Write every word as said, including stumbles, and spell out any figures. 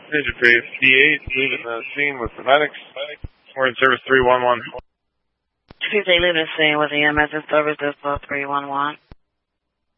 Major fifty-eight, leaving the scene with the medics. We're in service three one one. fifty-eight, leaving the scene with the E M S and service dispo three one one.